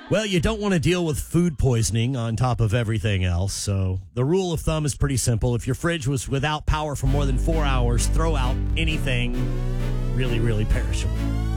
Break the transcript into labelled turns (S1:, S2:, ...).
S1: Well, you don't want to deal with food poisoning on top of everything else. So the rule of thumb is pretty simple. If your fridge was without power for more than 4 hours, throw out anything really, really perishable.